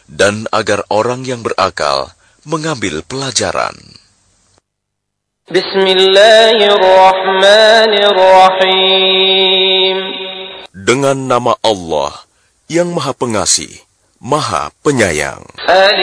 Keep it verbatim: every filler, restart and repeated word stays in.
dan agar orang yang berakal mengambil pelajaran. Bismillahirrahmanirrahim. Dengan nama Allah yang Maha Pengasih, Maha Penyayang. Alif